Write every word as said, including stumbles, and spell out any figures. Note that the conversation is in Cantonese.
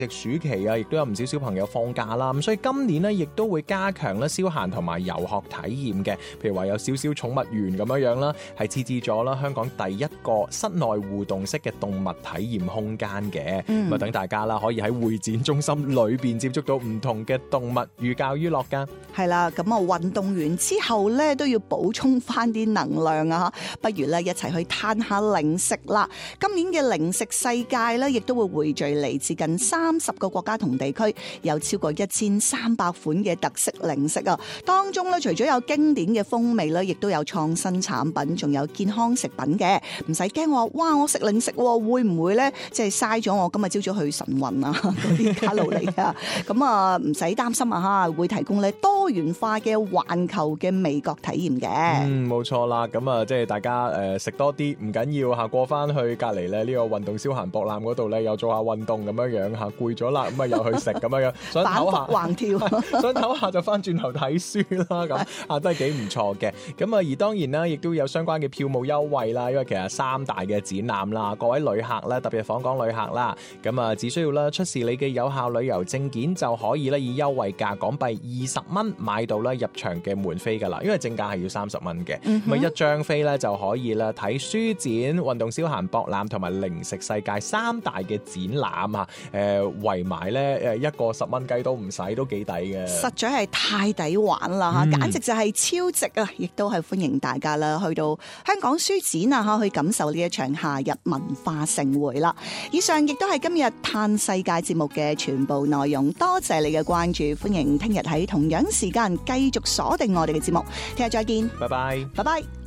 暑期啊，亦都有唔少小朋友放假啦，咁所以今年呢，亦都會加強咧消閒同埋遊學體驗嘅，譬如話有少少寵物園咁樣樣啦，係設置咗啦香港第一個室內互動式嘅動物體驗空間嘅，咁啊、嗯、等大家啦可以喺會展中心裏邊接觸到唔同嘅動物，寓教於樂噶。 係啦，咁啊運動完之後咧都要補充翻啲能量啊，不如咧一齊去攤下零食啦。今年嘅零食世界咧，亦都會匯聚嚟自近三十個國家同地區，有超過一千三百款嘅特色零食啊。當中咧，除咗有經典嘅風味咧，亦都有創新產品，仲有健康食品嘅。唔使驚話，哇！我食零食會唔會咧，即係嘥咗我今日朝早去晨運啊嗰啲卡路里啊？咁啊，唔使擔心啊嚇，會提供咧多元化嘅環球嘅味覺體驗嘅。 嗯，冇錯啦。咁啊，即係大家誒食多啲唔緊要嚇，過翻去隔離咧呢個運動消閒博覽嗰度咧，又做下運動咁樣樣嚇，攰咗啦，咁啊又去食咁樣樣，想唞下， 橫跳， 想唞下就翻轉頭睇書啦，咁啊都係幾唔錯嘅。咁啊而當然啦，亦都有相關嘅票務優惠啦，因為其實三大嘅展覽啦，各位旅客咧，特別係訪港旅客啦，咁啊只需要啦出示你嘅有效旅遊證件就可以咧以優惠價港幣二十蚊買到咧入場嘅門飛噶啦，因為正價係要三十蚊嘅，咁啊、嗯、一張飛咧就可以啦睇書展、運動消閒博覽同埋零食世界三大嘅展覽啊，誒圍埋咧誒一個十蚊雞都唔使，都幾抵嘅，實在係太抵玩啦吓， 嗯、 簡直就係超值啊！亦都係歡迎大家啦去到香港書展啊吓，去感受呢一場夏日文化盛會啦。以上亦都係今日嘆世界節目嘅全部內容，多謝你嘅關注，歡迎聽日喺同樣時間繼續鎖定我哋嘅節目，聽日再見， 拜拜， 拜拜。